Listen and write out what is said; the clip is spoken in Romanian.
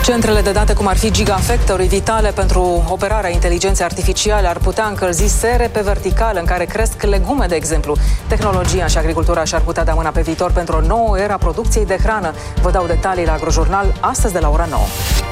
Centrele de date, cum ar fi Gigafactory, vitale pentru operarea inteligenței artificiale, ar putea încălzi sere pe verticală în care cresc legume, de exemplu. Tehnologia și agricultura și-ar putea da mâna pe viitor pentru o nouă era producției de hrană. Vă dau detalii la Agrojurnal astăzi de la ora 9.